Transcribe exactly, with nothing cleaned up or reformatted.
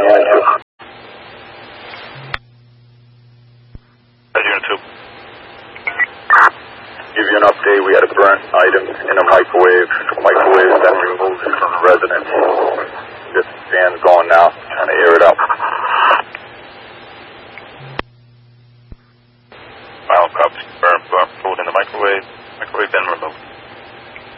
Unit two. Unit two. Give you an update. We had a burnt item in a microwave. Microwave has been removed from the residence. This fan's going now, trying to air it out. File copy. Burnt food in the microwave. Microwave been removed.